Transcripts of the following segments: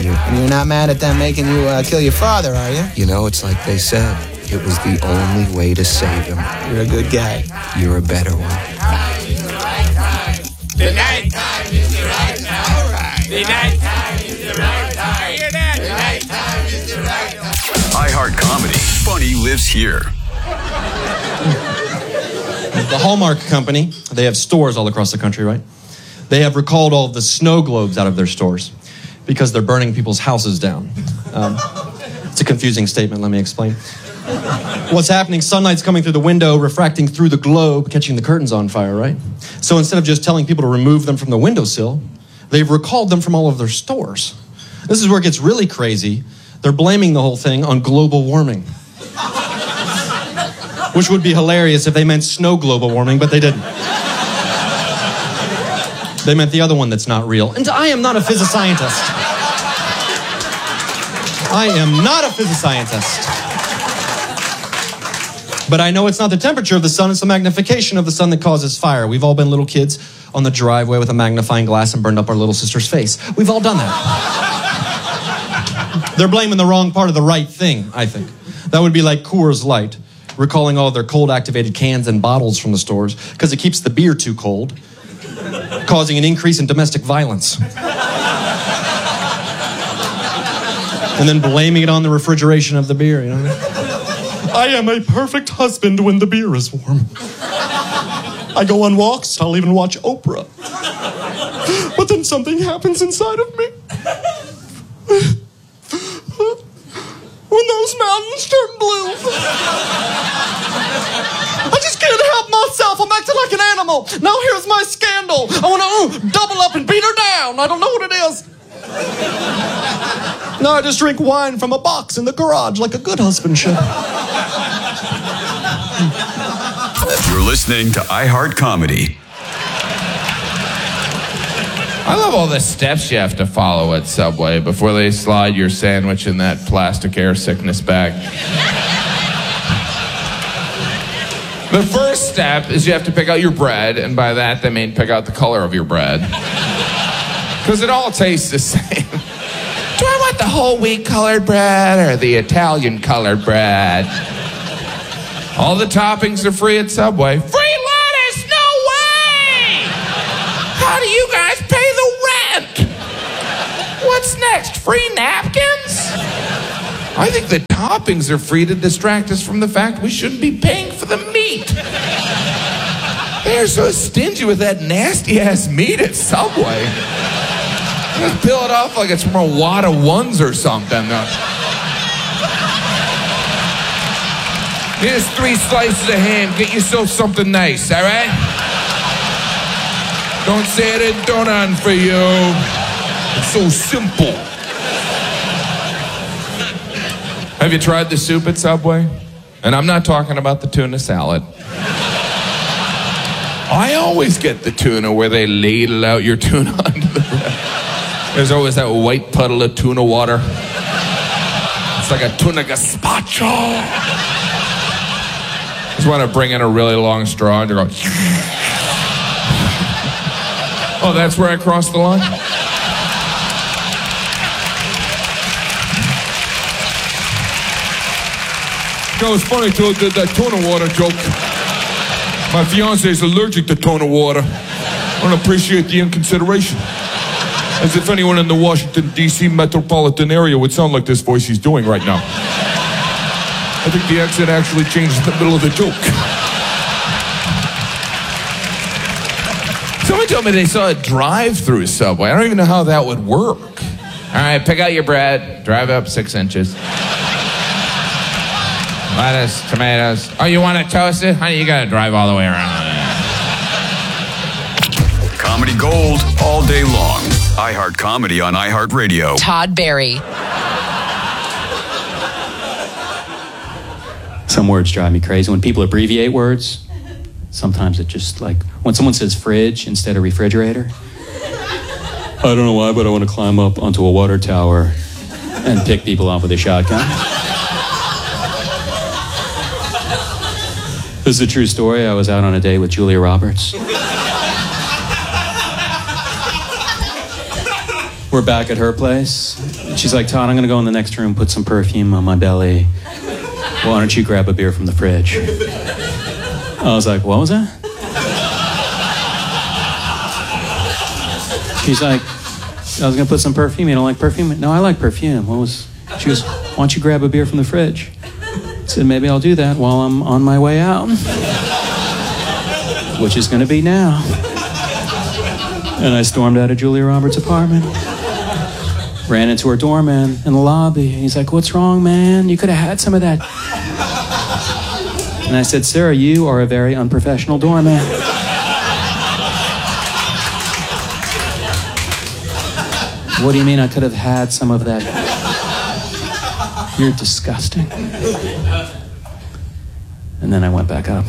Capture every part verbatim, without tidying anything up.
you. And you're not mad at them making you uh, kill your father, are you? You know, it's like they said. It was the only way to save him. You're a good guy. You're a better one. The night time is the right time. All right. The night time is the right time. Hear that? The night time is the right time. iHeart Comedy. Funny lives here. The Hallmark Company, they have stores all across the country, right? They have recalled all of the snow globes out of their stores because they're burning people's houses down. Um, it's a confusing statement, let me explain. What's happening, sunlight's coming through the window, refracting through the globe, catching the curtains on fire, right? So instead of just telling people to remove them from the windowsill, they've recalled them from all of their stores. This is where it gets really crazy. They're blaming the whole thing on global warming. Which would be hilarious if they meant snow global warming, but they didn't. They meant the other one that's not real. And I am not a physicist. I am not a physicist. But I know it's not the temperature of the sun, it's the magnification of the sun that causes fire. We've all been little kids on the driveway with a magnifying glass and burned up our little sister's face. We've all done that. They're blaming the wrong part of the right thing, I think. That would be like Coors Light, recalling all their cold-activated cans and bottles from the stores because it keeps the beer too cold, causing an increase in domestic violence. And then blaming it on the refrigeration of the beer, you know? I am a perfect husband when the beer is warm. I go on walks, I'll even watch Oprah. But then something happens inside of me. When those mountains turn blue. I just can't help myself. I'm acting like an animal. Now here's my scandal. I want to uh, double up and beat her down. I don't know what it is. Now I just drink wine from a box in the garage like a good husband should. You're listening to iHeart Comedy. I love all the steps you have to follow at Subway before they slide your sandwich in that plastic air sickness bag. The first step is you have to pick out your bread, and by that they mean pick out the color of your bread. Because it all tastes the same. Do I want the whole wheat colored bread or the Italian colored bread? All the toppings are free at Subway. Free lettuce? No way! How do you guys pay the rent? What's next? Free napkins? I think the toppings are free to distract us from the fact we shouldn't be paying for the meat. They're so stingy with that nasty-ass meat at Subway. Just peel it off like it's from a wad of ones or something. Here's three slices of ham. Get yourself something nice, all right? Don't say I didn't do none for you. It's so simple. Have you tried the soup at Subway? And I'm not talking about the tuna salad. I always get the tuna where they ladle out your tuna onto the bread. There's always that white puddle of tuna water. It's like a tuna gazpacho. Just want to bring in a really long straw and go. Oh, that's where I crossed the line? You know, it's funny, too, that, that tuna water joke. My fiance is allergic to tuna water. I don't appreciate the inconsideration. As if anyone in the Washington, D C metropolitan area would sound like this voice he's doing right now. I think the accent actually changes in the middle of the joke. Somebody told me they saw a drive-through Subway. I don't even know how that would work. All right, pick out your bread. Drive up six inches. Lettuce, tomatoes. Oh, you want to toast it? Honey, you got to drive all the way around. Comedy gold all day long. iHeart Comedy on iHeartRadio. Todd Barry. Some words drive me crazy. When people abbreviate words, sometimes it just like, when someone says fridge instead of refrigerator, I don't know why, but I want to climb up onto a water tower and pick people off with a shotgun. This is a true story. I was out on a date with Julia Roberts. we're back at her place. She's like, Todd, I'm going to go in the next room, put some perfume on my belly. Why don't you grab a beer from the fridge? I was like, what was that? She's like, I was going to put some perfume. You don't like perfume? No, I like perfume. What was... She goes, why don't you grab a beer from the fridge? I said, maybe I'll do that while I'm on my way out. Which is going to be now. And I stormed out of Julia Roberts' apartment. Ran into her doorman in the lobby. He's like, what's wrong, man? You could have had some of that. And I said, Sarah, you are a very unprofessional doorman. What do you mean I could have had some of that? You're disgusting. And then I went back up.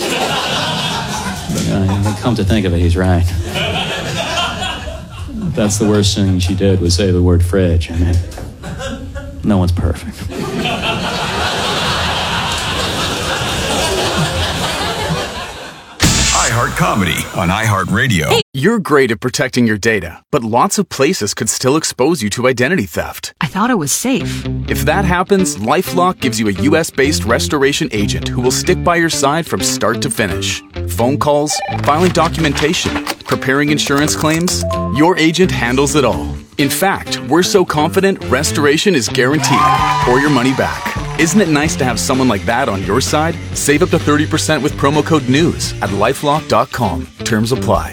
uh, come to think of it, he's right. That's the worst thing she did was say the word fridge. I mean, no one's perfect. iHeart Comedy on iHeartRadio. You're great at protecting your data, but lots of places could still expose you to identity theft. I thought it was safe. If that happens, LifeLock gives you a U S-based restoration agent who will stick by your side from start to finish. Phone calls, filing documentation, preparing insurance claims, your agent handles it all. In fact, we're so confident restoration is guaranteed or your money back. Isn't it nice to have someone like that on your side? Save up to thirty percent with promo code NEWS at lifelock dot com. Terms apply.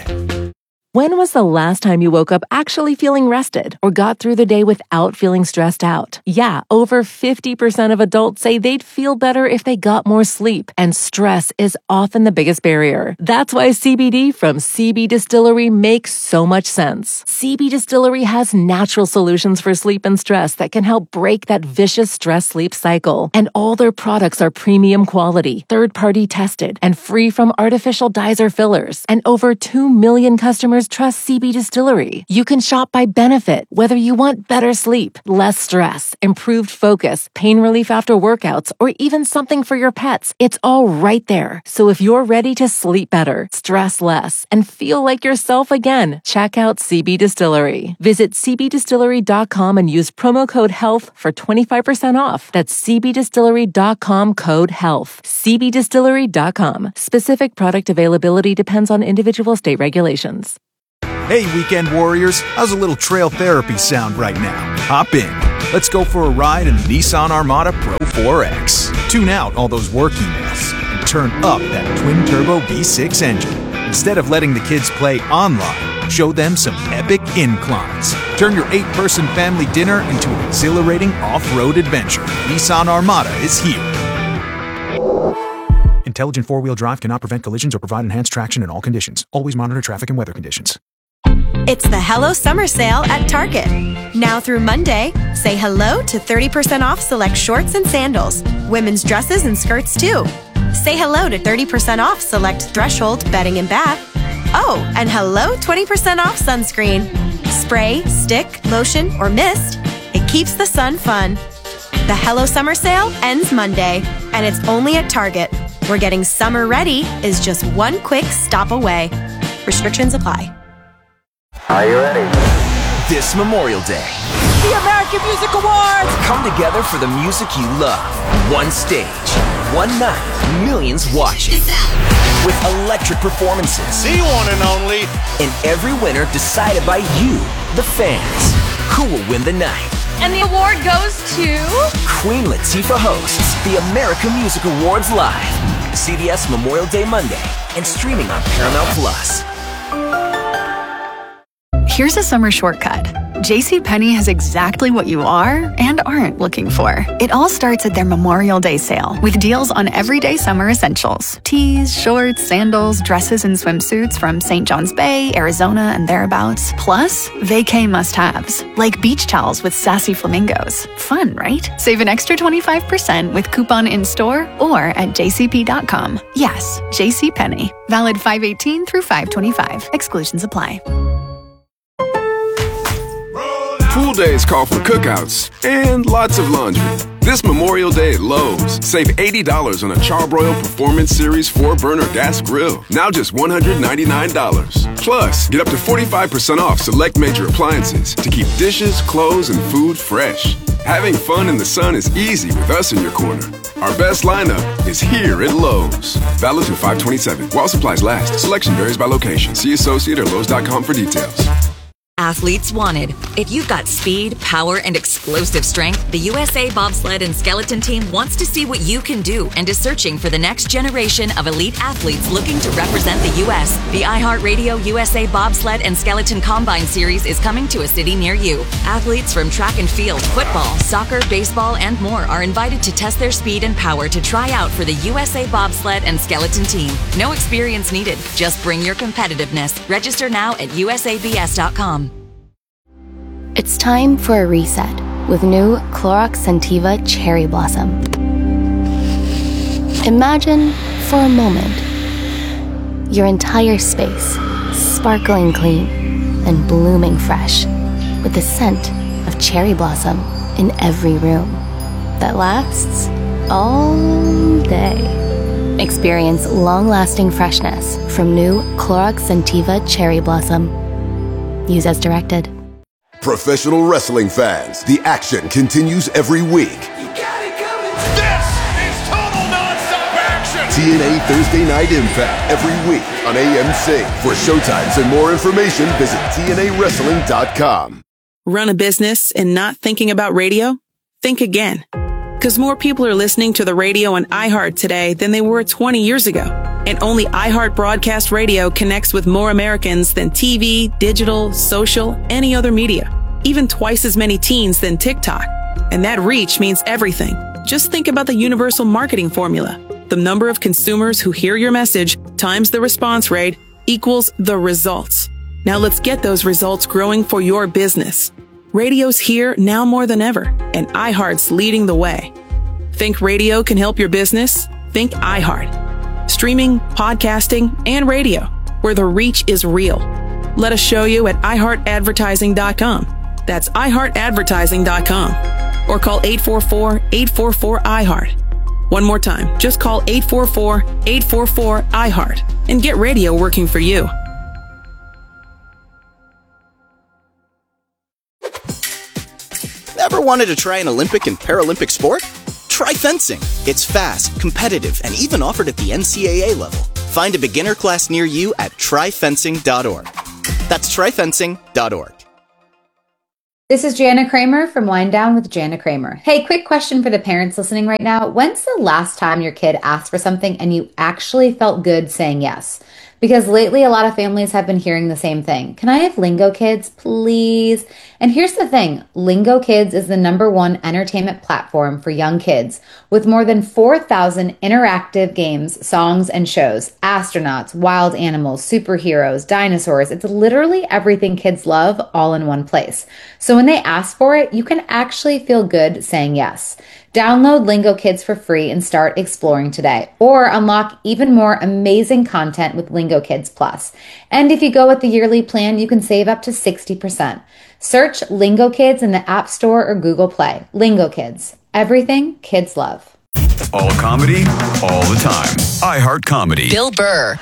When was the last time you woke up actually feeling rested or got through the day without feeling stressed out? Yeah, over fifty percent of adults say they'd feel better if they got more sleep, and stress is often the biggest barrier. That's why C B D from C B Distillery makes so much sense. C B Distillery has natural solutions for sleep and stress that can help break that vicious stress-sleep cycle. And all their products are premium quality, third-party tested, and free from artificial dyes or fillers. And over two million customers trust C B Distillery. You can shop by benefit, whether you want better sleep, less stress, improved focus, pain relief after workouts, or even something for your pets. It's all right there. So if you're ready to sleep better, stress less, and feel like yourself again, check out C B Distillery. Visit c b distillery dot com and use promo code HEALTH for twenty-five percent off. That's c b distillery dot com code HEALTH. c b distillery dot com. Specific product availability depends on individual state regulations. Hey, weekend warriors, how's a little trail therapy sound right now? Hop in. Let's go for a ride in the Nissan Armada Pro four X. Tune out all those work emails and turn up that twin-turbo V six engine. Instead of letting the kids play online, show them some epic inclines. Turn your eight-person family dinner into an exhilarating off-road adventure. Nissan Armada is here. Intelligent four-wheel drive cannot prevent collisions or provide enhanced traction in all conditions. Always monitor traffic and weather conditions. It's the Hello Summer Sale at Target. Now through Monday, say hello to thirty percent off select shorts and sandals, women's dresses and skirts too. Say hello to thirty percent off select Threshold bedding and bath. Oh, and hello twenty percent off sunscreen. Spray, stick, lotion, or mist. It keeps the sun fun. The Hello Summer Sale ends Monday, and it's only at Target, where getting summer ready is just one quick stop away. Restrictions apply. Are you ready? This Memorial Day, the American Music Awards come together for the music you love. One stage, one night, millions watching. With electric performances. The one and only. And every winner decided by you, the fans. Who will win the night? And the award goes to... Queen Latifah hosts the American Music Awards live. C B S Memorial Day Monday and streaming on Paramount Plus. Here's a summer shortcut. JCPenney has exactly what you are and aren't looking for. It all starts at their Memorial Day sale with deals on everyday summer essentials. Tees, shorts, sandals, dresses, and swimsuits from Saint John's Bay, Arizona, and thereabouts. Plus, vacay must-haves, like beach towels with sassy flamingos. Fun, right? Save an extra twenty-five percent with coupon in-store or at j c p dot com. Yes, JCPenney. Valid five eighteen through five twenty-five. Exclusions apply. Food days call for cookouts and lots of laundry. This Memorial Day at Lowe's, save eighty dollars on a Charbroil Performance Series four burner gas grill. Now just one hundred ninety-nine dollars. Plus, get up to forty-five percent off select major appliances to keep dishes, clothes, and food fresh. Having fun in the sun is easy with us in your corner. Our best lineup is here at Lowe's. Valid through five twenty-seven. While supplies last. Selection varies by location. See associate or Lowe's dot com for details. Athletes wanted. If you've got speed, power, and explosive strength, the U S A Bobsled and Skeleton Team wants to see what you can do and is searching for the next generation of elite athletes looking to represent the U S The iHeartRadio U S A Bobsled and Skeleton Combine Series is coming to a city near you. Athletes from track and field, football, soccer, baseball, and more are invited to test their speed and power to try out for the U S A Bobsled and Skeleton Team. No experience needed. Just bring your competitiveness. Register now at U S A B S dot com. It's time for a reset with new Clorox Scentiva Cherry Blossom. Imagine, for a moment, your entire space sparkling clean and blooming fresh with the scent of cherry blossom in every room that lasts all day. Experience long-lasting freshness from new Clorox Scentiva Cherry Blossom. Use as directed. Professional wrestling fans, the action continues every week. You got it coming. This is total nonstop action. T N A Thursday Night Impact every week on A M C. For showtimes and more information, visit T N A wrestling dot com. Run a business and not thinking about radio? Think again. Because more people are listening to the radio on iHeart today than they were twenty years ago. And only iHeart Broadcast Radio connects with more Americans than T V, digital, social, any other media. Even twice as many teens than TikTok. And that reach means everything. Just think about the universal marketing formula. The number of consumers who hear your message times the response rate equals the results. Now let's get those results growing for your business. Radio's here now more than ever, and iHeart's leading the way. Think radio can help your business? Think iHeart. Streaming, podcasting, and radio, where the reach is real. Let us show you at i heart advertising dot com. That's i heart advertising dot com. Or call eight four four, eight four four, I heart. One more time, just call eight four four, eight four four, I heart and get radio working for you. Ever wanted to try an Olympic and Paralympic sport? Try fencing. It's fast, competitive, and even offered at the N C A A level. Find a beginner class near you at try fencing dot org. That's try fencing dot org. This is Jana Kramer from Wind Down with Jana Kramer. Hey, quick question for the parents listening right now. When's the last time your kid asked for something and you actually felt good saying yes? Because lately a lot of families have been hearing the same thing. Can I have Lingo Kids, please? And here's the thing. Lingo Kids is the number one entertainment platform for young kids with more than four thousand interactive games, songs, and shows. Astronauts, wild animals, superheroes, dinosaurs. It's literally everything kids love all in one place. So when they ask for it, you can actually feel good saying yes. Download Lingo Kids for free and start exploring today. Or unlock even more amazing content with Lingo Kids Plus. And if you go with the yearly plan, you can save up to sixty percent. Search Lingo Kids in the App Store or Google Play. Lingo Kids. Everything kids love. All comedy, all the time. iHeart Comedy. Bill Burr.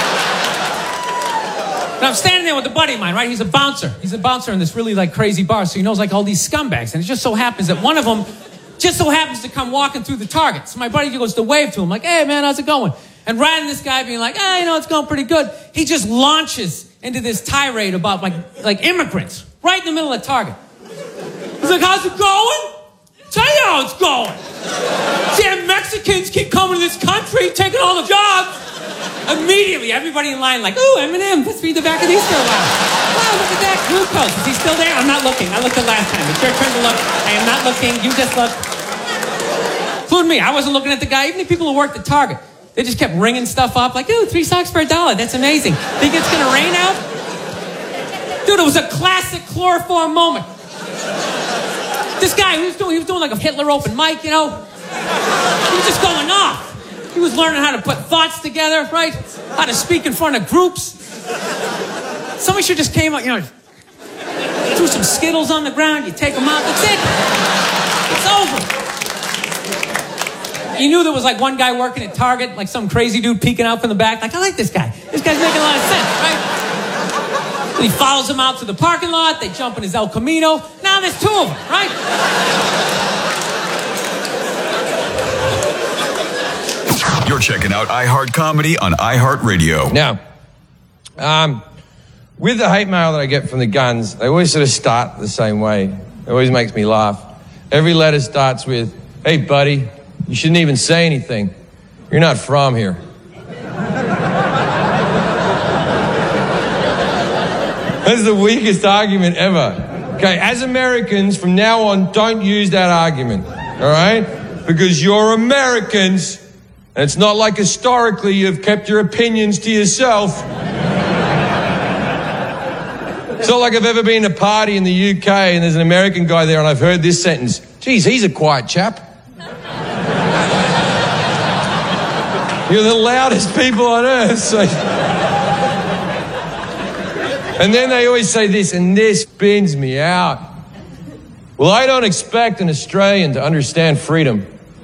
And I'm standing there with a buddy of mine, right? He's a bouncer. He's a bouncer in this really like crazy bar, so he knows like all these scumbags. And it just so happens that one of them just so happens to come walking through the Target. So my buddy goes to wave to him, like, hey, man, how's it going? And rather than this guy being like, ah, you know, it's going pretty good, he just launches into this tirade about, like, like immigrants right in the middle of Target. He's like, how's it going? Tell you how it's going. Damn Mexicans keep coming to this country, taking all the jobs. Immediately, everybody in line like, ooh, Eminem, let's read the back of these for a while. Wow, look at that, glucose. Is he still there? I'm not looking. I looked the last time. It's your turn to look. I am not looking. You just look. Including me. I wasn't looking at the guy. Even the people who worked at Target, they just kept ringing stuff up like, ooh, three socks for a dollar. That's amazing. Think it's going to rain out? Dude, it was a classic chloroform moment. This guy, he was doing, he was doing like a Hitler open mic, you know? He was just going off. He was learning how to put thoughts together, right? How to speak in front of groups. Somebody should just came up, you know, threw threw some Skittles on the ground, you take them out, that's it. It's over. You knew there was like one guy working at Target, like some crazy dude peeking out from the back. Like, I like this guy. This guy's making a lot of sense, right? And he follows him out to the parking lot. They jump in his El Camino. Now there's two of them, right? You're checking out iHeart Comedy on iHeartRadio. Now, um, with the hate mail that I get from the guns, they always sort of start the same way. It always makes me laugh. Every letter starts with, "Hey, buddy, you shouldn't even say anything. You're not from here." That's the weakest argument ever. Okay, as Americans, from now on, don't use that argument, all right? Because you're Americans, and it's not like historically you've kept your opinions to yourself. It's not like I've ever been to a party in the U K and there's an American guy there and I've heard this sentence, "Geez, he's a quiet chap." You're the loudest people on earth, so... And then they always say this, and this spins me out. "Well, I don't expect an Australian to understand freedom."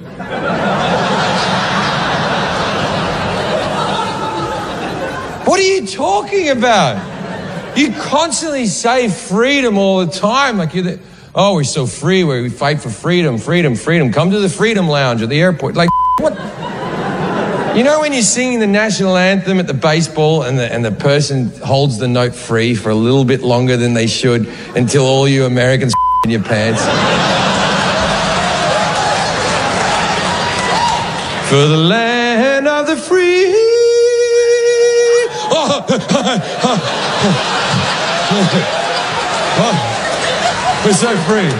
What are you talking about? You constantly say freedom all the time. Like you're the, oh, we're so free, we fight for freedom, freedom, freedom. Come to the Freedom Lounge at the airport. Like, what? You know when you're singing the national anthem at the baseball and the, and the person holds the note free for a little bit longer than they should until all you Americans in your pants? For the land of the free. Oh, oh, we're so free.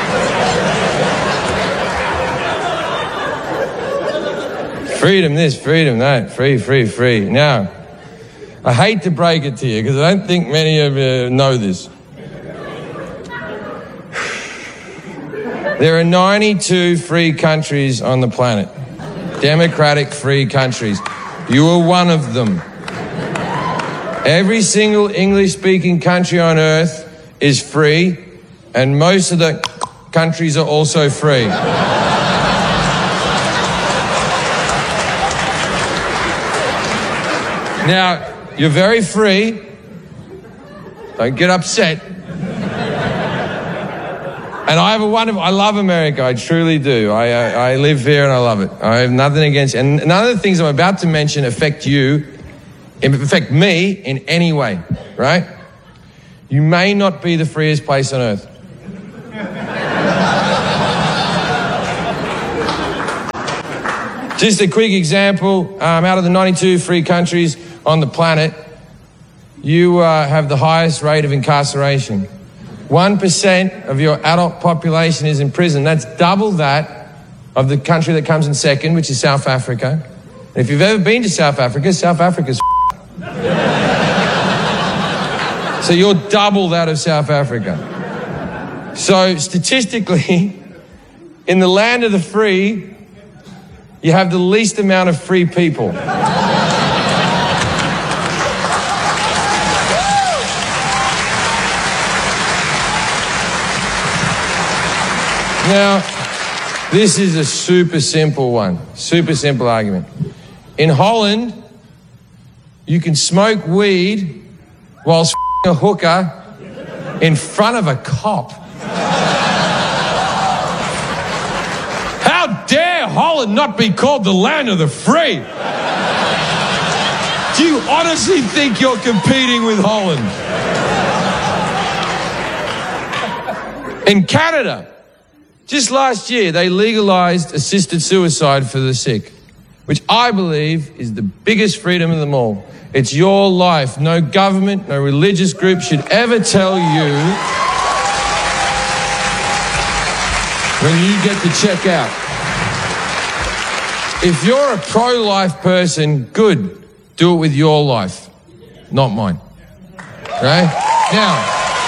Freedom this, freedom that, free, free, free. Now, I hate to break it to you because I don't think many of you know this. There are ninety-two free countries on the planet. Democratic free countries. You are one of them. Every single English-speaking country on earth is free, and most of the countries are also free. Now, you're very free. Don't get upset. And I have a wonderful, I love America. I truly do. I, I, I live here and I love it. I have nothing against it. And none of the things I'm about to mention affect you, affect me in any way, right? You may not be the freest place on earth. Just a quick example, um, out of the ninety-two free countries on the planet, you uh, have the highest rate of incarceration. one percent of your adult population is in prison. That's double that of the country that comes in second, which is South Africa. And if you've ever been to South Africa, South Africa's so you're double that of South Africa. So statistically, in the land of the free, you have the least amount of free people. Now, this is a super simple one, super simple argument. In Holland, you can smoke weed whilst f***ing a hooker in front of a cop. How dare Holland not be called the land of the free? Do you honestly think you're competing with Holland? In Canada, just last year, they legalized assisted suicide for the sick, which I believe is the biggest freedom of them all. It's your life. No government, no religious group should ever tell you when you get to check out. If you're a pro-life person, good. Do it with your life, not mine. Right? Now,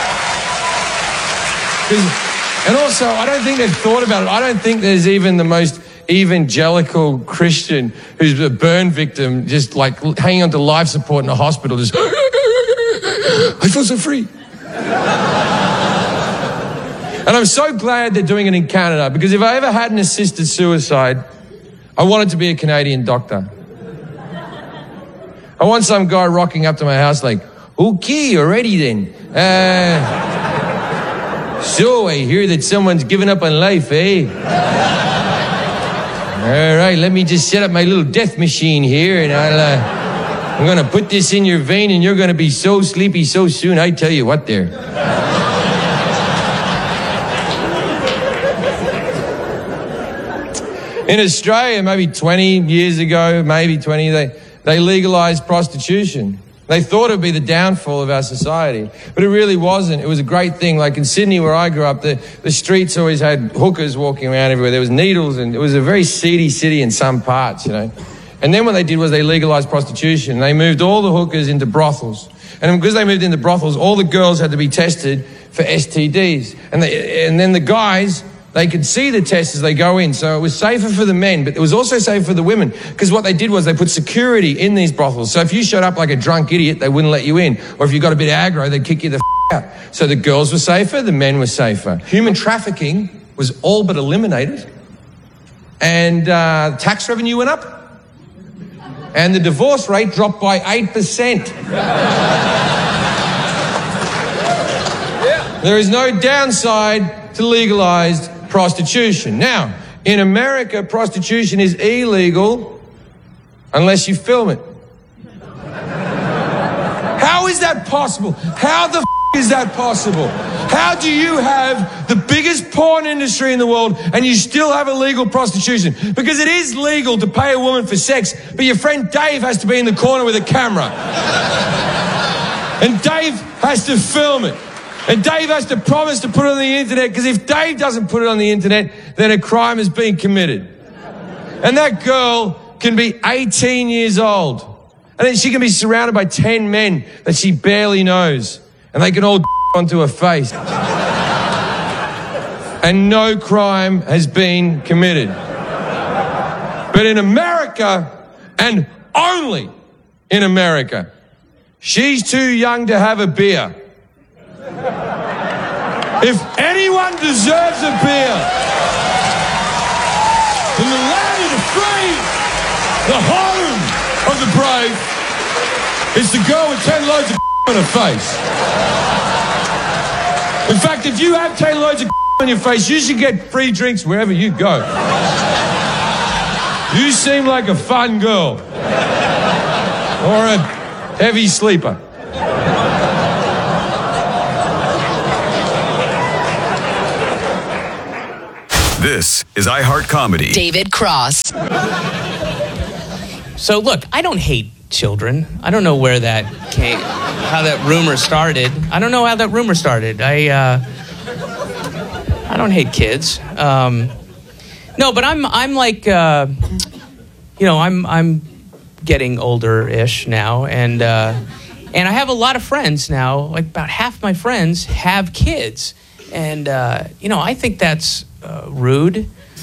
and also, I don't think they've thought about it. I don't think there's even the most evangelical Christian who's a burn victim, just like hanging on to life support in a hospital, just, I feel so free. And I'm so glad they're doing it in Canada, because if I ever had an assisted suicide, I wanted to be a Canadian doctor. I want some guy rocking up to my house like, okay, already then. Uh, so I hear that someone's given up on life, eh? All right, let me just set up my little death machine here, and I'll, uh, I'm going to put this in your vein, and you're going to be so sleepy so soon, I tell you what there. In Australia, maybe twenty years ago, maybe twenty, they, they legalized prostitution. They thought it would be the downfall of our society, but it really wasn't. It was a great thing. Like in Sydney, where I grew up, the, the streets always had hookers walking around everywhere. There was needles, and it was a very seedy city in some parts, you know. And then what they did was they legalized prostitution. They moved all the hookers into brothels. And because they moved into brothels, all the girls had to be tested for S T Ds. And, they, and then the guys, they could see the tests as they go in. So it was safer for the men, but it was also safer for the women, because what they did was they put security in these brothels. So if you showed up like a drunk idiot, they wouldn't let you in. Or if you got a bit aggro, they'd kick you the f*** out. So the girls were safer, the men were safer. Human trafficking was all but eliminated. And uh, tax revenue went up. And the divorce rate dropped by eight percent. There is no downside to legalized prostitution. Now, in America, prostitution is illegal unless you film it. How is that possible? How the f*** is that possible? How do you have the biggest porn industry in the world and you still have illegal prostitution? Because it is legal to pay a woman for sex, but your friend Dave has to be in the corner with a camera. And Dave has to film it. And Dave has to promise to put it on the internet, because if Dave doesn't put it on the internet, then a crime has been committed. And that girl can be eighteen years old. And then she can be surrounded by ten men that she barely knows. And they can all onto her face. And no crime has been committed. But in America, and only in America, she's too young to have a beer. If anyone deserves a beer in the land of the free, the home of the brave, it's the girl with ten loads of on her face. In fact, if you have ten loads of on your face, you should get free drinks wherever you go. You seem like a fun girl. Or a heavy sleeper. This is iHeart Comedy. David Cross. So look, I don't hate children. I don't know where that came, how that rumor started. I don't know how that rumor started. I, uh, I don't hate kids. Um, no, but I'm, I'm like, uh, you know, I'm, I'm getting older-ish now, and, uh, and I have a lot of friends now. Like about half my friends have kids, and uh, you know, I think that's uh, rude.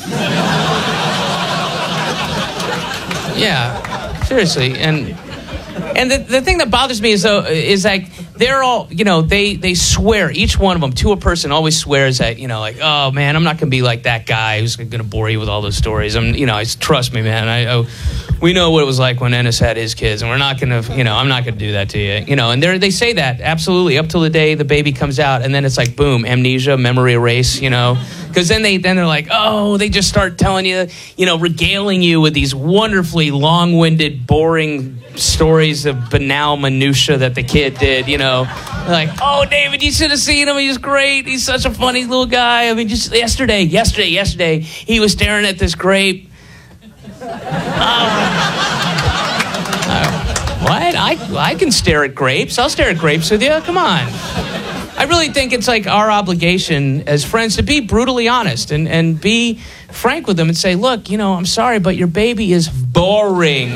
Yeah. Seriously, and and the, the thing that bothers me is though is like they're all, you know, they they swear, each one of them to a person always swears that, you know, like, oh man, I'm not gonna be like that guy who's gonna bore you with all those stories. I'm, you know, I, trust me, man. I, I we know what it was like when Ennis had his kids, and we're not gonna, you know, I'm not gonna do that to you, you know. And they they say that absolutely up till the day the baby comes out, and then it's like boom, amnesia, memory erase, you know. Because then they then they're like, oh, they just start telling you, you know, regaling you with these wonderfully long-winded, boring stories of banal minutia that the kid did, you know. They're like, oh, David, you should have seen him. He's great. He's such a funny little guy. I mean, just yesterday, yesterday, yesterday, he was staring at this grape. Um, uh, what? I I can stare at grapes. I'll stare at grapes with you. Come on. I really think it's like our obligation as friends to be brutally honest and, and be frank with them and say, look, you know, I'm sorry, but your baby is boring.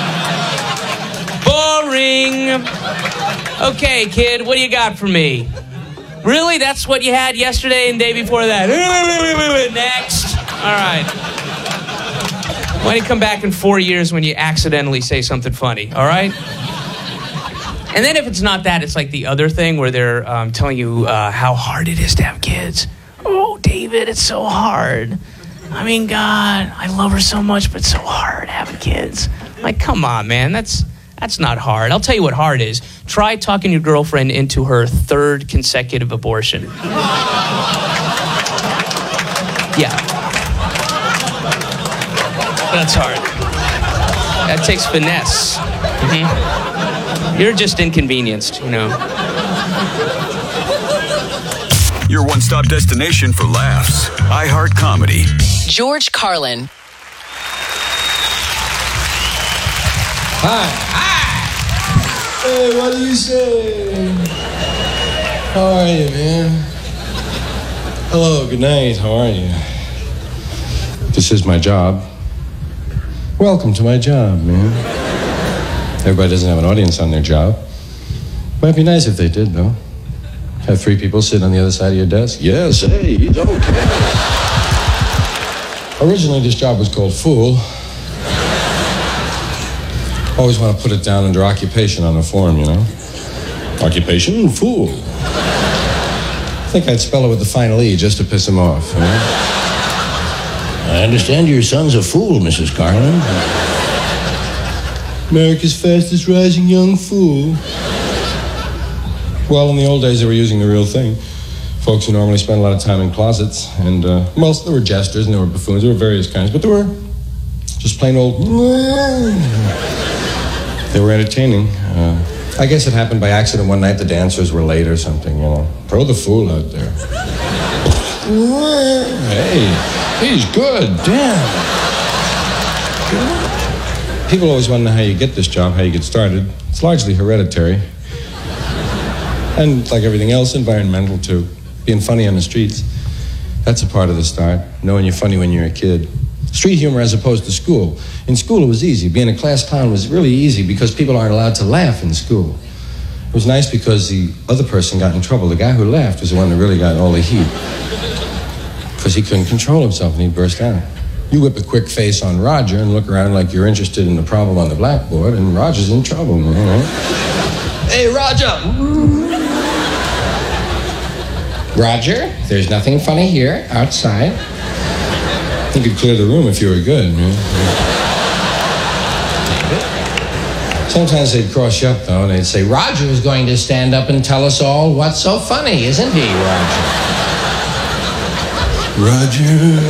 Boring. Okay, kid, what do you got for me? Really? That's what you had yesterday and the day before that? Next. All right. Why don't you come back in four years when you accidentally say something funny, all right? And then if it's not that, it's like the other thing where they're um, telling you uh, how hard it is to have kids. Oh, know, David, it's so hard. I mean, God, I love her so much, but it's so hard having kids. Like, come on, man, that's that's not hard. I'll tell you what hard is. Try talking your girlfriend into her third consecutive abortion. Yeah. That's hard. That takes finesse. Mm-hmm. You're just inconvenienced, you know. Your one-stop destination for laughs. iHeart Comedy. George Carlin. Hi. Hi. Hey, what do you say? How are you, man? Hello, good night. How are you? This is my job. Welcome to my job, man. Everybody doesn't have an audience on their job. Might be nice if they did, though. Have three people sitting on the other side of your desk? Yes, hey, he's okay. Originally, this job was called Fool. Always want to put it down under occupation on the form, you know? Occupation? Fool. I think I'd spell it with the final E just to piss him off, you know? I understand your son's a fool, Missus Carlin. America's fastest rising young fool. Well, in the old days, they were using the real thing. Folks who normally spend a lot of time in closets, and, uh, well, there were jesters and there were buffoons, there were various kinds, but there were just plain old... They were entertaining. Uh, I guess it happened by accident one night. The dancers were late or something, you know. Throw the fool out there. Hey, he's good. Damn. People always want to know how you get this job, how you get started. It's largely hereditary. And like everything else, environmental too. Being funny on the streets. That's a part of the start. Knowing you're funny when you're a kid. Street humor as opposed to school. In school it was easy. Being a class clown was really easy because people aren't allowed to laugh in school. It was nice because the other person got in trouble. The guy who laughed was the one that really got all the heat. Because he couldn't control himself and he burst out. You whip a quick face on Roger and look around like you're interested in the problem on the blackboard, and Roger's in trouble, you know? Hey, Roger! Roger, there's nothing funny here, outside. You could clear the room if you were good, man. Sometimes they'd cross you up, though, and they'd say, Roger is going to stand up and tell us all what's so funny, isn't he, Roger? Roger.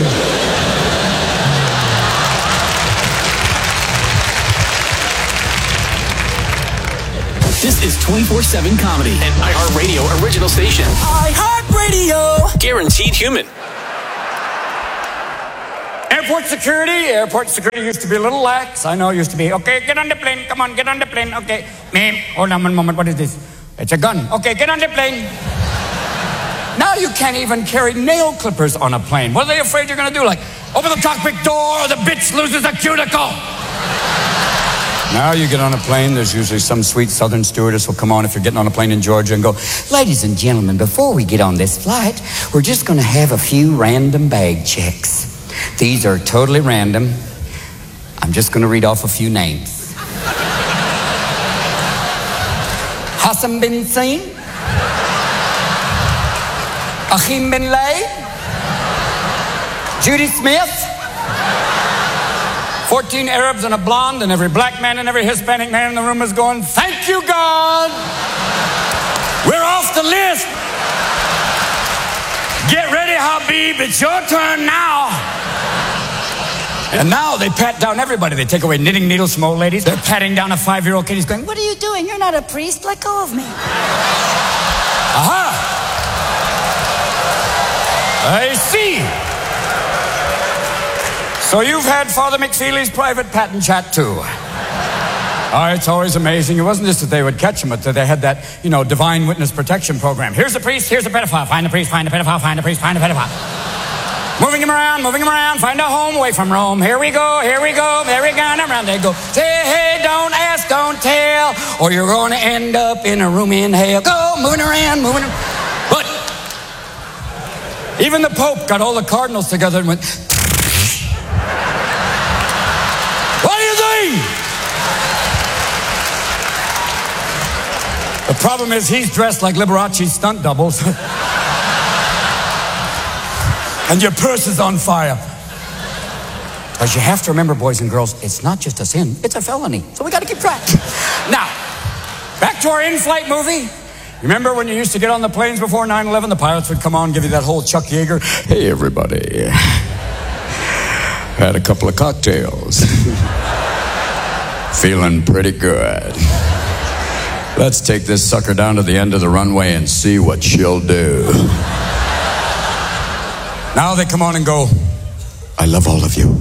This is twenty-four seven Comedy, an iHeartRadio original station. iHeartRadio! Guaranteed human. Airport security, airport security used to be a little lax. I know it used to be, okay, get on the plane, come on, get on the plane, okay. Ma'am, hold on one moment, what is this? It's a gun. Okay, get on the plane. Now you can't even carry nail clippers on a plane. What are they afraid you're gonna do? Like, open the cockpit door, the bitch loses a cuticle. Now you get on a plane, there's usually some sweet southern stewardess will come on if you're getting on a plane in Georgia and go, ladies and gentlemen, before we get on this flight, we're just gonna have a few random bag checks. These are totally random. I'm just gonna read off a few names. Hassan bin Sain, Achim bin Laden, Judy Smith, fourteen Arabs and a blonde, and every black man and every Hispanic man in the room is going, thank you, God. We're off the list. Get ready, Habib. It's your turn now. And now they pat down everybody. They take away knitting needles from old ladies. They're patting down a five-year-old kid. He's going, what are you doing? You're not a priest. Let go of me. Aha. I see. So you've had Father McFeely's private patent chat too. Oh, it's always amazing. It wasn't just that they would catch him, but that they had that, you know, divine witness protection program. Here's a priest, here's a pedophile. Find the priest, find the pedophile, find the priest, find the pedophile. Moving him around, moving him around, find a home away from Rome. Here we go, here we go, merry go, and around they go. Say, hey, don't ask, don't tell, or you're going to end up in a room in hell. Go, moving around, moving around. But even the Pope got all the cardinals together and went, what do you think? The problem is he's dressed like Liberace's stunt doubles. And your purse is on fire. Because you have to remember, boys and girls, it's not just a sin, it's a felony. So we got to keep track. Now, back to our in-flight movie. Remember when you used to get on the planes before nine eleven, the pilots would come on and give you that whole Chuck Yeager, hey, everybody, had a couple of cocktails. Feeling pretty good. Let's take this sucker down to the end of the runway and see what she'll do. Now they come on and go, I love all of you.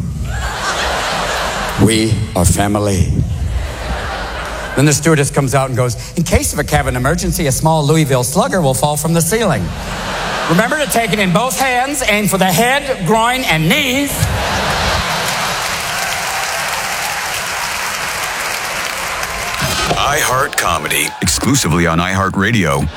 We are family. Then the stewardess comes out and goes, in case of a cabin emergency, a small Louisville Slugger will fall from the ceiling. Remember to take it in both hands, aim for the head, groin, and knees. iHeart Comedy, exclusively on iHeartRadio.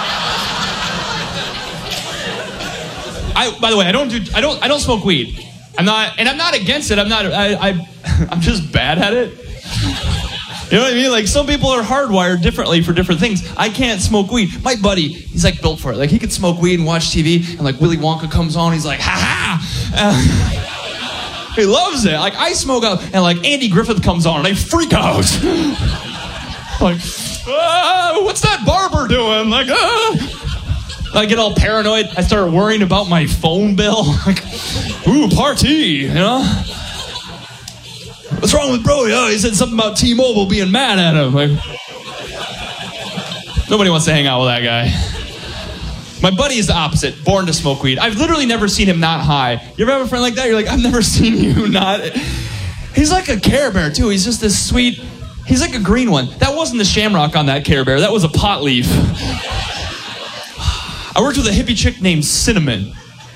I, by the way, I don't do, I don't, I don't smoke weed. I'm not, and I'm not against it. I'm not, I, I, I'm just bad at it. You know what I mean? Like, some people are hardwired differently for different things. I can't smoke weed. My buddy, he's like built for it. Like, he could smoke weed and watch T V, and like Willy Wonka comes on, he's like, ha ha. Uh, he loves it. Like, I smoke out, and like Andy Griffith comes on, and I freak out. Like, ah, what's that barber doing? Like, ah. I get all paranoid. I start worrying about my phone bill. Like, ooh, party, you know? What's wrong with bro? Oh, he said something about T-Mobile being mad at him. Like, nobody wants to hang out with that guy. My buddy is the opposite, born to smoke weed. I've literally never seen him not high. You ever have a friend like that? You're like, I've never seen you not. He's like a Care Bear, too. He's just this sweet, he's like a green one. That wasn't the shamrock on that Care Bear. That was a pot leaf. I worked with a hippie chick named Cinnamon.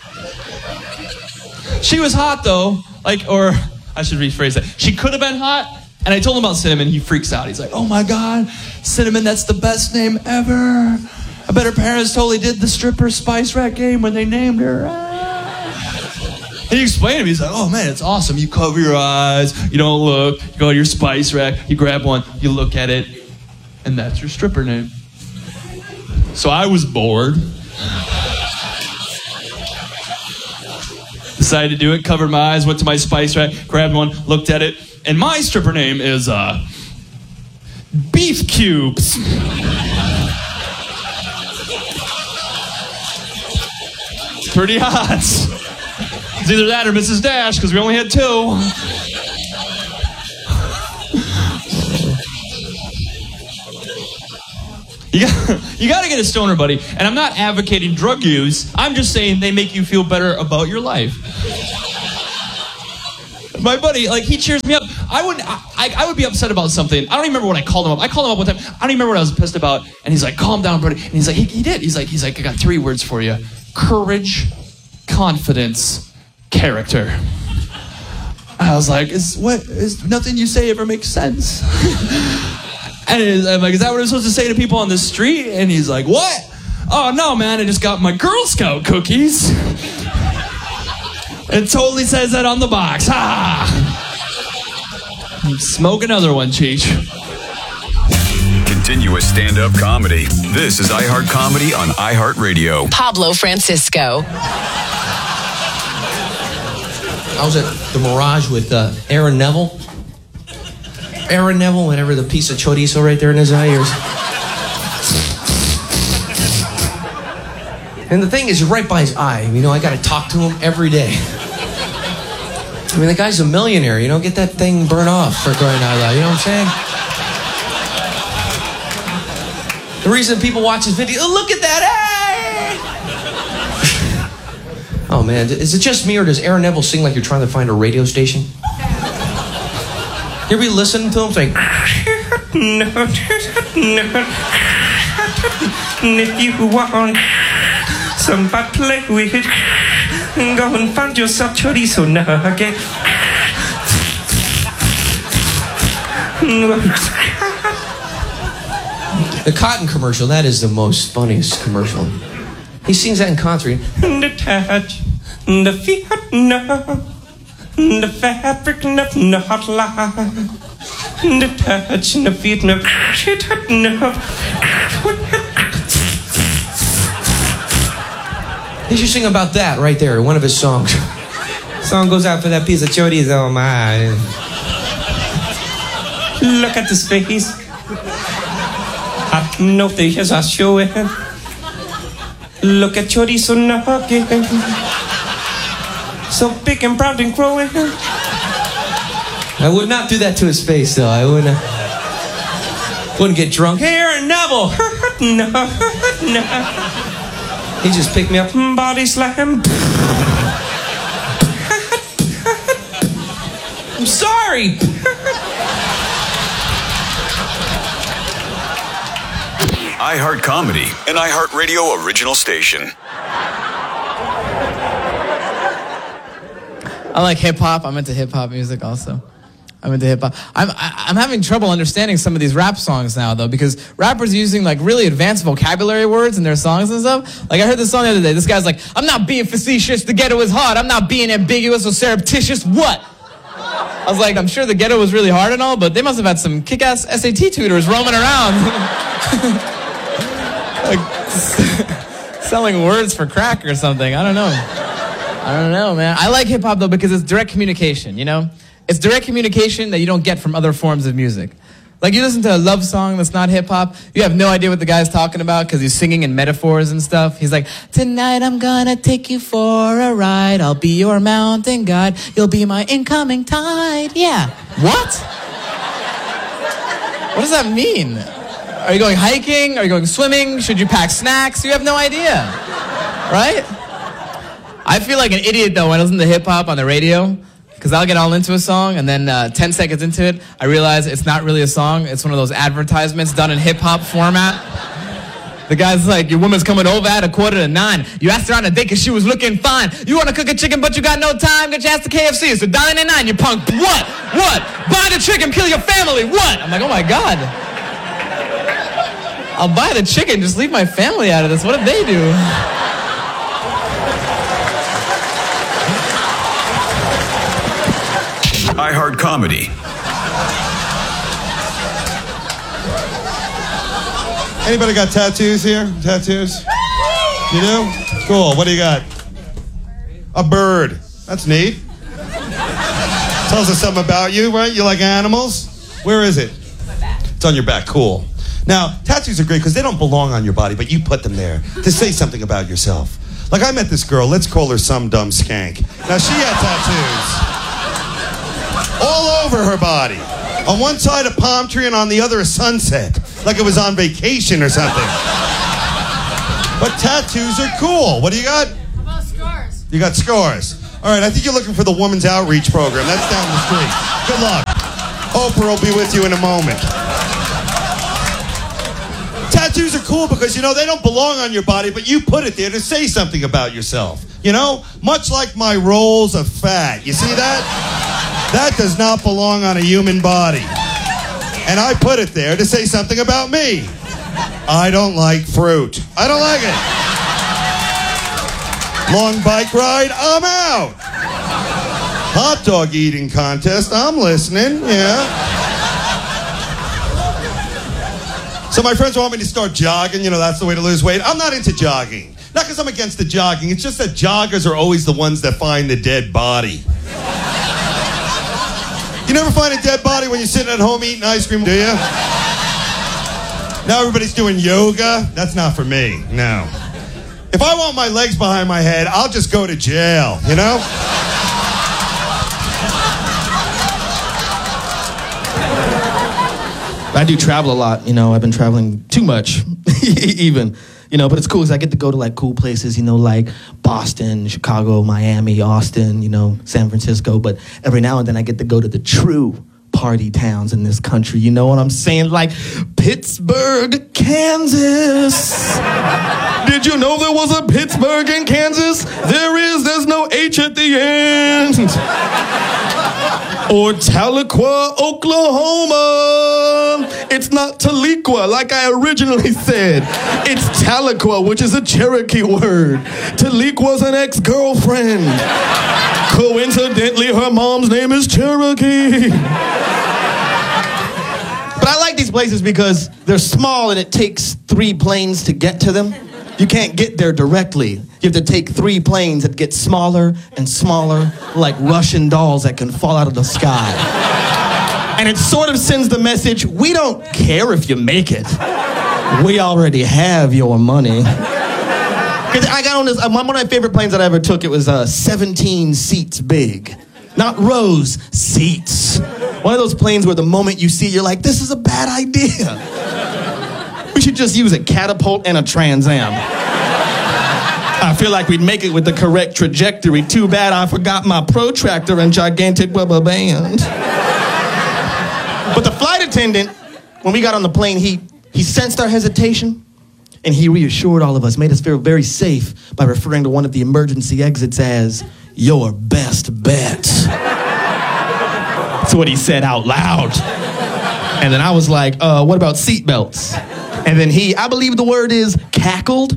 She was hot, though. Like, or I should rephrase that. She could have been hot, and I told him about Cinnamon. He freaks out. He's like, oh my God, Cinnamon, that's the best name ever. I bet her parents totally did the stripper Spice Rack game when they named her. And he explained to me, he's like, oh man, it's awesome. You cover your eyes, you don't look, you go to your Spice Rack, you grab one, you look at it, and that's your stripper name. So I was bored. Decided to do it, covered my eyes, went to my Spice Rack, grabbed one, looked at it, and my stripper name is, uh, Beef Cubes. Pretty hot. It's either that or Missus Dash, because we only had two. You got, you got to get a stoner buddy. And I'm not advocating drug use. I'm just saying they make you feel better about your life. My buddy, like, he cheers me up. I would I, I would be upset about something. I don't even remember what I called him up. I called him up one time. I don't even remember what I was pissed about. And he's like, calm down, buddy. And he's like, he, he did. He's like, he's like, I got three words for you. Courage, confidence, character. I was like, is what is nothing you say ever makes sense? And I'm like, is that what I'm supposed to say to people on the street? And he's like, what? Oh, no, man, I just got my Girl Scout cookies. It totally says that on the box. Ha! Smoke another one, Cheech. Continuous stand-up comedy. This is iHeart Comedy on iHeartRadio. Pablo Francisco. I was at the Mirage with uh, Aaron Neville. Aaron Neville, whatever, the piece of chorizo right there in his eye. And the thing is, right by his eye. You know, I got to talk to him every day. I mean, the guy's a millionaire. You know, get that thing burnt off for crying out loud. You know what I'm saying? The reason people watch his video, oh, look at that, hey! Oh, man, is it just me or does Aaron Neville sing like you're trying to find a radio station? You ever be listening to him saying, if you want somebody play with, go and find yourself chorizo nugget. The cotton commercial, that is the most funniest commercial. He sings that in concert. The touch, the feet, no. The fabric of not lie. The touch and the feet no shit no. He should sing about that right there, one of his songs. Song goes out for that piece of chorizo, my. Look at this face. I know the hairs are showing. Look at chorizo nugget. So big and proud and growing. I would not do that to his face, though. I wouldn't. Wouldn't get drunk. Here, Neville. No, no. He just picked me up. Body slam. I'm sorry. iHeart Comedy, an iHeart Radio original station. I like hip hop. I'm into hip hop music also. I'm into hip hop. I'm I, I'm having trouble understanding some of these rap songs now though, because rappers are using like really advanced vocabulary words in their songs and stuff. Like I heard this song the other day. This guy's like, "I'm not being facetious. The ghetto is hard. I'm not being ambiguous or surreptitious." What? I was like, I'm sure the ghetto was really hard and all, but they must have had some kick-ass S A T tutors roaming around, like selling words for crack or something. I don't know. I don't know, man. I like hip hop though because it's direct communication. You know. It's direct communication that you don't get from other forms of music. Like you listen to a love song that's not hip-hop, you have no idea what the guy's talking about because he's singing in metaphors and stuff. He's like, "Tonight I'm gonna take you for a ride. I'll be your mountain guide. You'll be my incoming tide." Yeah. What? What does that mean? Are you going hiking? Are you going swimming? Should you pack snacks? You have no idea. Right? I feel like an idiot though when I listen to hip-hop on the radio. Because I'll get all into a song, and then uh, ten seconds into it, I realize it's not really a song. It's one of those advertisements done in hip-hop format. The guy's like, "Your woman's coming over at a quarter to nine. You asked her on a date because she was looking fine. You want to cook a chicken, but you got no time. Get your ass to K F C. It's a dine and nine, you punk. What? What? Buy the chicken, kill your family. What?" I'm like, oh my God. I'll buy the chicken, just leave my family out of this. What did they do? iHeart Comedy. Anybody got tattoos here? Tattoos? You do? Cool. What do you got? A bird. That's neat. Tells us something about you, right? You like animals? Where is it? It's on your back. Cool. Now, tattoos are great because they don't belong on your body, but you put them there to say something about yourself. Like I met this girl. Let's call her some dumb skank. Now, she had tattoos all over her body. On one side a palm tree and on the other a sunset. Like it was on vacation or something. But tattoos are cool. What do you got? How about scars? You got scars. All right, I think you're looking for the Women's Outreach Program. That's down the street. Good luck. Oprah will be with you in a moment. Tattoos are cool because, you know, they don't belong on your body, but you put it there to say something about yourself. You know? Much like my rolls of fat. You see that? That does not belong on a human body. And I put it there to say something about me. I don't like fruit. I don't like it. Long bike ride, I'm out. Hot dog eating contest, I'm listening, yeah. So my friends want me to start jogging, you know, that's the way to lose weight. I'm not into jogging. Not because I'm against the jogging, it's just that joggers are always the ones that find the dead body. You never find a dead body when you're sitting at home eating ice cream, do you? Now everybody's doing yoga. That's not for me, no. If I want my legs behind my head, I'll just go to jail, you know? I do travel a lot, you know. I've been traveling too much, even. You know, but it's cool because I get to go to, like, cool places, you know, like Boston, Chicago, Miami, Austin, you know, San Francisco. But every now and then I get to go to the true party towns in this country. You know what I'm saying? Like Pittsburgh, Kansas. Did you know there was a Pittsburgh in Kansas? There is. There's no H at the end. Or Tahlequah, Oklahoma. It's not Tahlequah, like I originally said. It's Tahlequah, which is a Cherokee word. Tahlequah's an ex-girlfriend. Coincidentally, her mom's name is Cherokee. But I like these places because they're small and it takes three planes to get to them. You can't get there directly. You have to take three planes that get smaller and smaller, like Russian dolls that can fall out of the sky. And it sort of sends the message, we don't care if you make it. We already have your money. Because I got on this, one of my favorite planes that I ever took, it was uh, seventeen seats big. Not rows, seats. One of those planes where the moment you see it, you're like, this is a bad idea. We should just use a catapult and a Trans Am. I feel like we'd make it with the correct trajectory. Too bad I forgot my protractor and gigantic rubber band. But the flight attendant, when we got on the plane, he, he sensed our hesitation, and he reassured all of us, made us feel very safe by referring to one of the emergency exits as your best bet. That's what he said out loud. And then I was like, uh, what about seatbelts? And then he, I believe the word is cackled,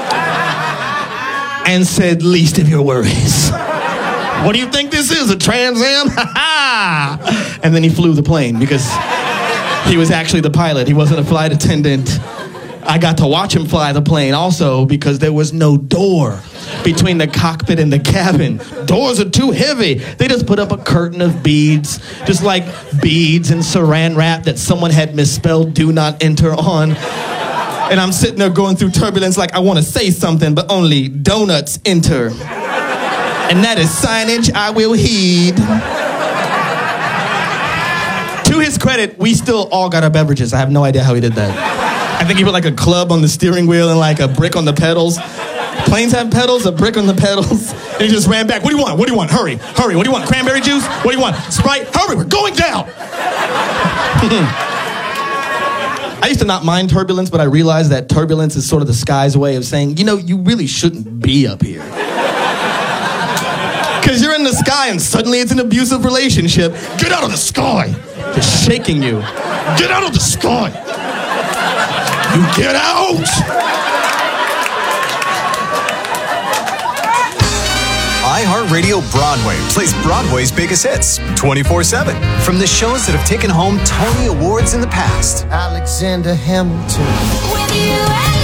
and said, least of your worries. What do you think this is, a Trans Am? Ha ha! And then he flew the plane because he was actually the pilot. He wasn't a flight attendant. I got to watch him fly the plane also because there was no door between the cockpit and the cabin. Doors are too heavy. They just put up a curtain of beads, just like beads and saran wrap that someone had misspelled do not enter on. And I'm sitting there going through turbulence like I want to say something, but only donuts enter. And that is signage I will heed. To his credit, we still all got our beverages. I have no idea how he did that. I think he put like a club on the steering wheel and like a brick on the pedals. Planes have pedals, a brick on the pedals. And he just ran back. What do you want? What do you want? Hurry, hurry. What do you want? Cranberry juice? What do you want? Sprite? Hurry, we're going down. I used to not mind turbulence, but I realized that turbulence is sort of the sky's way of saying, you know, you really shouldn't be up here. Because you're in the sky and suddenly it's an abusive relationship. Get out of the sky. Just shaking you. Get out of the sky. You get out. iHeartRadio Broadway plays Broadway's biggest hits twenty-four seven. From the shows that have taken home Tony Awards in the past. Alexander Hamilton. With you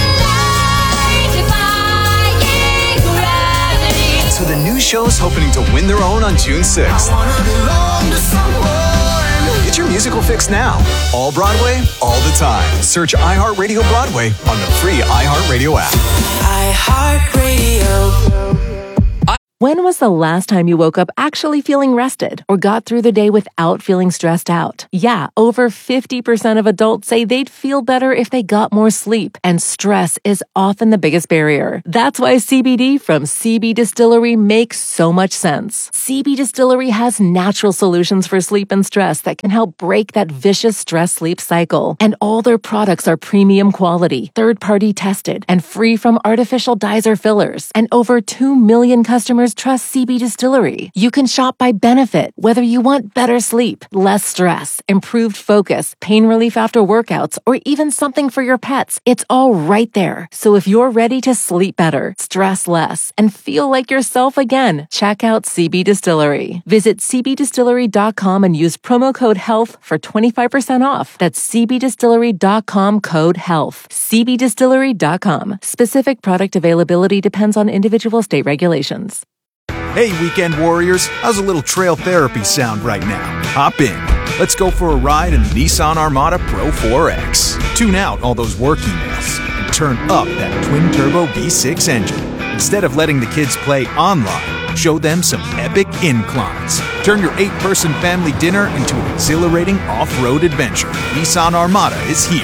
and to the new shows hoping to win their own on June sixth. Get your musical fix now. All Broadway, all the time. Search iHeartRadio Broadway on the free iHeartRadio app. iHeartRadio. When was the last time you woke up actually feeling rested or got through the day without feeling stressed out? Yeah, over fifty percent of adults say they'd feel better if they got more sleep, and stress is often the biggest barrier. That's why C B D from C B Distillery makes so much sense. C B Distillery has natural solutions for sleep and stress that can help break that vicious stress-sleep cycle. And all their products are premium quality, third-party tested, and free from artificial dyes or fillers. And over two million customers trust C B Distillery. You can shop by benefit, whether you want better sleep, less stress, improved focus, pain relief after workouts, or even something for your pets. It's all right there. So if you're ready to sleep better, stress less, and feel like yourself again, check out C B Distillery. Visit c b distillery dot com and use promo code HEALTH for twenty-five percent off. That's c b distillery dot com code HEALTH. c b distillery dot com. Specific product availability depends on individual state regulations. Hey, weekend warriors, how's a little trail therapy sound right now? Hop in. Let's go for a ride in the Nissan Armada Pro four X. Tune out all those work emails and turn up that twin-turbo V six engine. Instead of letting the kids play online, show them some epic inclines. Turn your eight-person family dinner into an exhilarating off-road adventure. Nissan Armada is here.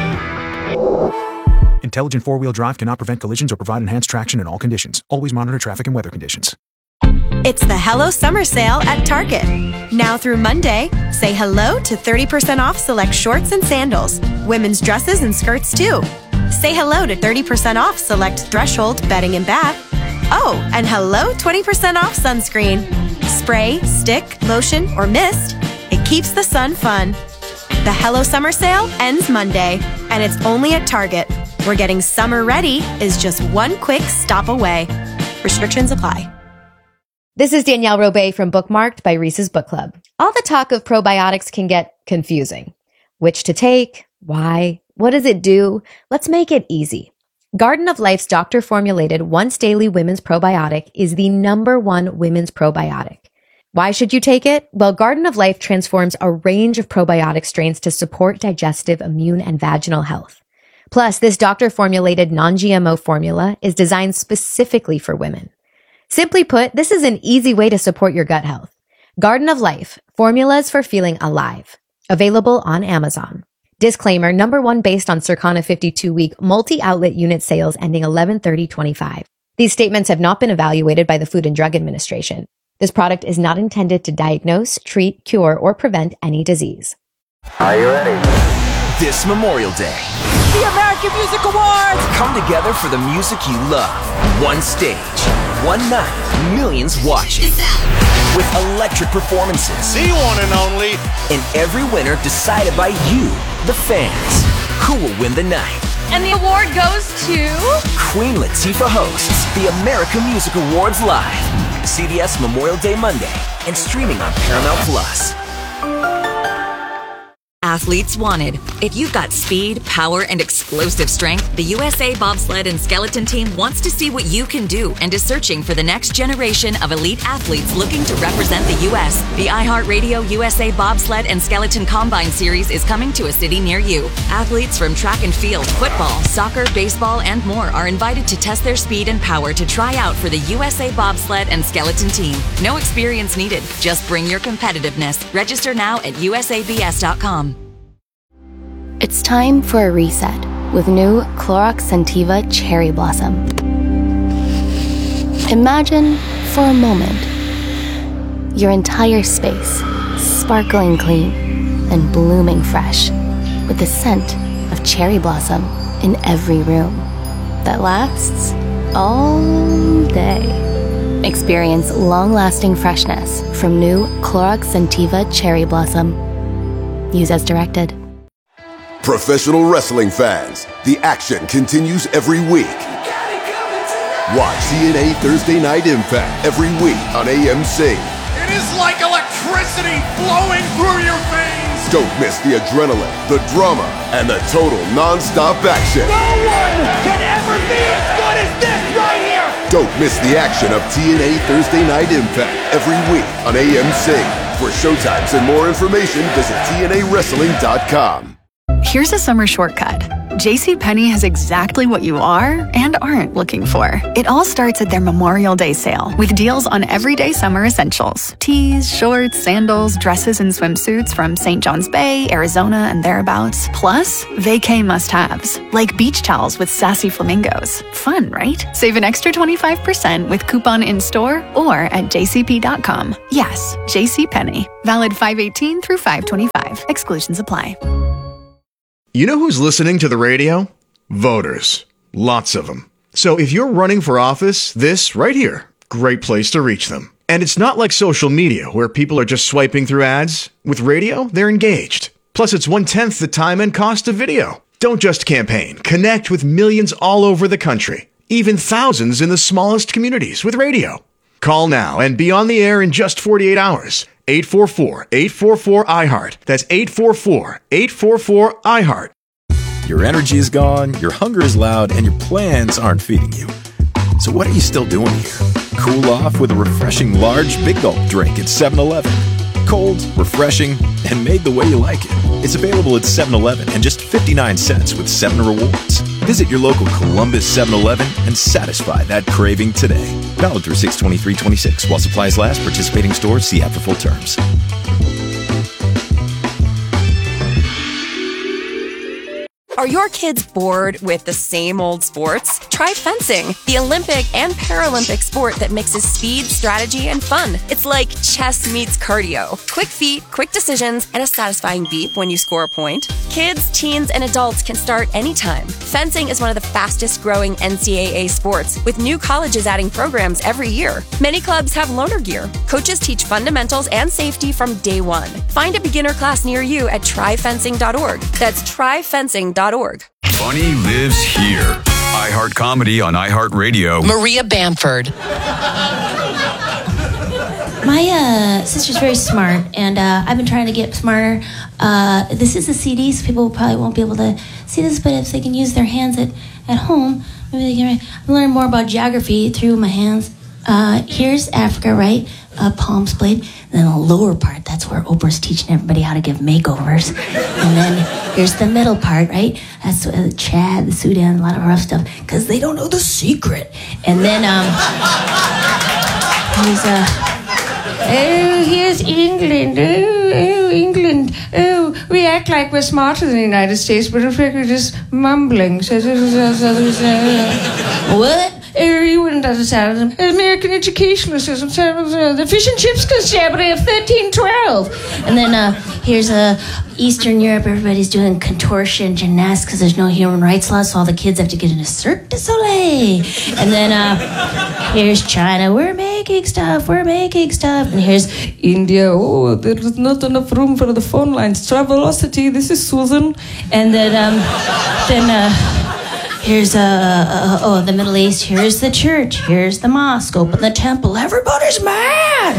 Intelligent four-wheel drive cannot prevent collisions or provide enhanced traction in all conditions. Always monitor traffic and weather conditions. It's the Hello Summer Sale at Target. Now through Monday, say hello to thirty percent off select shorts and sandals, women's dresses and skirts too. Say hello to thirty percent off select Threshold bedding and bath. Oh, and hello twenty percent off sunscreen. Spray, stick, lotion, or mist, it keeps the sun fun. The Hello Summer Sale ends Monday, and it's only at Target, where getting summer ready is just one quick stop away. Restrictions apply. This is Danielle Robay from Bookmarked by Reese's Book Club. All the talk of probiotics can get confusing. Which to take? Why? What does it do? Let's make it easy. Garden of Life's doctor-formulated once-daily women's probiotic is the number one women's probiotic. Why should you take it? Well, Garden of Life transforms a range of probiotic strains to support digestive, immune, and vaginal health. Plus, this doctor-formulated non-G M O formula is designed specifically for women. Simply put, this is an easy way to support your gut health. Garden of Life, formulas for feeling alive. Available on Amazon. Disclaimer, number one based on Circana fifty-two week multi-outlet unit sales ending eleven thirty twenty-five. These statements have not been evaluated by the Food and Drug Administration. This product is not intended to diagnose, treat, cure, or prevent any disease. Are you ready? This Memorial Day, the American Music Awards! Come together for the music you love. One stage, one night, millions watching. With electric performances. The one and only. And every winner decided by you, the fans. Who will win the night? And the award goes to... Queen Latifah hosts the American Music Awards live. C B S Memorial Day Monday and streaming on Paramount Plus. Athletes wanted. If you've got speed, power, and explosive strength, the U S A Bobsled and Skeleton Team wants to see what you can do and is searching for the next generation of elite athletes looking to represent the U S The iHeartRadio U S A Bobsled and Skeleton Combine Series is coming to a city near you. Athletes from track and field, football, soccer, baseball, and more are invited to test their speed and power to try out for the U S A Bobsled and Skeleton Team. No experience needed. Just bring your competitiveness. Register now at U S A B S dot com. It's time for a reset with new Clorox Scentiva Cherry Blossom. Imagine, for a moment, your entire space sparkling clean and blooming fresh with the scent of cherry blossom in every room that lasts all day. Experience long-lasting freshness from new Clorox Scentiva Cherry Blossom. Use as directed. Professional wrestling fans, the action continues every week. Watch T N A Thursday Night Impact every week on A M C. It is like electricity flowing through your veins. Don't miss the adrenaline, the drama, and the total non-stop action. No one can ever be as good as this right here. Don't miss the action of T N A Thursday Night Impact every week on A M C. For showtimes and more information, visit T N A wrestling dot com. Here's a summer shortcut. JCPenney has exactly what you are and aren't looking for. It all starts at their Memorial Day sale with deals on everyday summer essentials. Tees, shorts, sandals, dresses, and swimsuits from Saint John's Bay, Arizona, and thereabouts. Plus, vacay must-haves, like beach towels with sassy flamingos. Fun, right? Save an extra twenty-five percent with coupon in-store or at J C P dot com. Yes, JCPenney. Valid five eighteen through five twenty-five. Exclusions apply. You know who's listening to the radio? Voters. Lots of them. So if you're running for office, this right here, great place to reach them. And it's not like social media where people are just swiping through ads. With radio, they're engaged. Plus, it's one-tenth the time and cost of video. Don't just campaign. Connect with millions all over the country. Even thousands in the smallest communities with radio. Call now and be on the air in just forty-eight hours. eight four four, eight four four, I heart. That's eight four four, eight four four, I heart. Your energy is gone, your hunger is loud, and your plans aren't feeding you. So what are you still doing here? Cool off with a refreshing large Big Gulp drink at seven eleven. Cold, refreshing, and made the way you like it. It's available at seven eleven and just fifty-nine cents with seven rewards. Visit your local Columbus seven eleven and satisfy that craving today. Valid through six twenty-three twenty-six. While supplies last, participating stores see app for full terms. Are your kids bored with the same old sports? Try fencing, the Olympic and Paralympic sport that mixes speed, strategy, and fun. It's like chess meets cardio. Quick feet, quick decisions, and a satisfying beep when you score a point. Kids, teens, and adults can start anytime. Fencing is one of the fastest growing N C double A sports, with new colleges adding programs every year. Many clubs have loaner gear. Coaches teach fundamentals and safety from day one. Find a beginner class near you at try fencing dot org. That's try fencing dot org. Funny lives here. iHeart Comedy on iHeartRadio. Maria Bamford. My uh, sister's very smart, and uh, I've been trying to get smarter. Uh, this is a C D, so people probably won't be able to see this, but if they can use their hands at, at home, I'm learning more about geography through my hands. Uh, here's Africa, right? Uh, palm splayed. Then the lower part, that's where Oprah's teaching everybody how to give makeovers. And then here's the middle part, right? That's uh, Chad, the Sudan, a lot of rough stuff, because they don't know the secret. And then, um, here's, uh, oh, here's England. Oh, oh, England. Oh, we act like we're smarter than the United States, but in fact we're just mumbling. What? Oh, you wouldn't understand. American educational system. The fish and chips constabulary of thirteen twelve. And then uh, here's uh, Eastern Europe. Everybody's doing contortion gymnastics because there's no human rights laws, so all the kids have to get in a Cirque du Soleil. And then uh, here's China. We're making stuff. We're making stuff. And here's India. Oh, there's not enough room for the phone lines. Travelocity. This is Susan. And then um, then. Uh, Here's uh, uh oh the Middle East. Here's the church. Here's the mosque. Open the temple. Everybody's mad.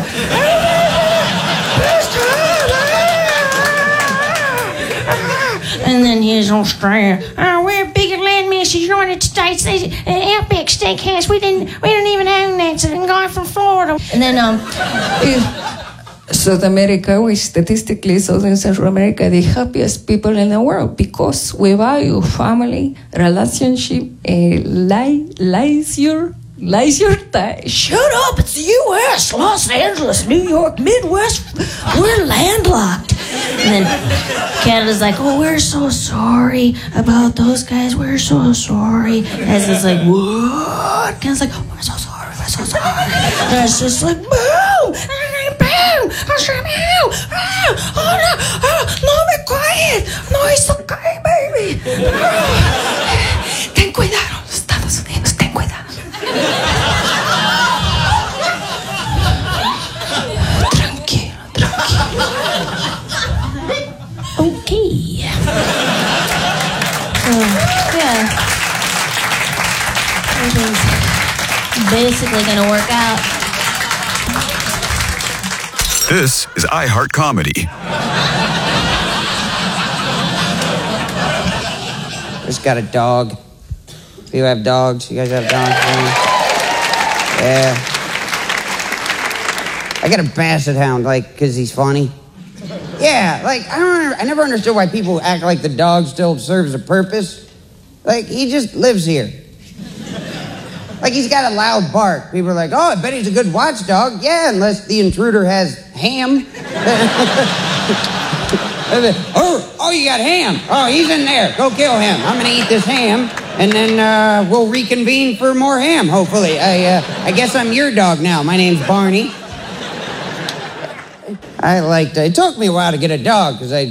And then here's Australia. Oh, we're bigger land masses. United States. They, uh, Outback Steakhouse. We didn't. We didn't even own that. So we got from Florida. And then um. South America, we statistically, South and Central America, the happiest people in the world because we value family, relationship, uh, li- leisure, leisure time. Shut up! It's the U S Los Angeles, New York, Midwest. We're landlocked. And then Canada's like, oh, we're so sorry about those guys. We're so sorry. As it's like, what? Canada's like, oh, we're so sorry. We're so sorry. And it's just like, boom! Boom! Oh, no! Oh, no, be quiet! No, it's okay, baby! Ten cuidado, Estados Unidos, ten cuidado. Tranquilo, tranquilo. Okay. So, yeah. Everything's basically gonna work out. This is iHeart Comedy. Just got a dog. Do you have dogs? You guys have dogs? Yeah. I got a basset hound, like, because he's funny. Yeah, like, I don't. Under, I never understood why people act like the dog still serves a purpose. Like, he just lives here. Like, he's got a loud bark. People are like, oh, I bet he's a good watchdog. Yeah, unless the intruder has ham. oh, oh, you got ham. Oh, he's in there. Go kill him. I'm going to eat this ham, and then uh, we'll reconvene for more ham, hopefully. I, uh, I guess I'm your dog now. My name's Barney. I liked it. It took me a while to get a dog, because I